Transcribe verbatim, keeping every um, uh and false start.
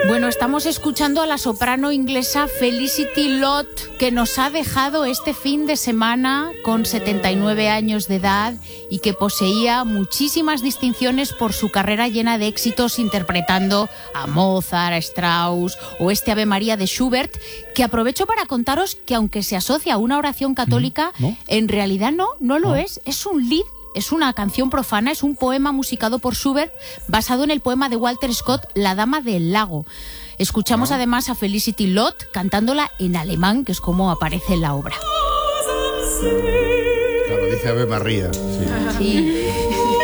Bueno, estamos escuchando a la soprano inglesa Felicity Lott, que nos ha dejado este fin de semana con setenta y nueve años de edad y que poseía muchísimas distinciones por su carrera llena de éxitos interpretando a Mozart, a Strauss o este Ave María de Schubert, que aprovecho para contaros que aunque se asocia a una oración católica, ¿no? En realidad no, no lo ¿No? es, es un lied. Es una canción profana, es un poema musicado por Schubert basado en el poema de Walter Scott, La Dama del Lago. Escuchamos ¿No? además a Felicity Lott cantándola en alemán, que es como aparece en la obra. Claro, dice Ave María. Sí. Sí.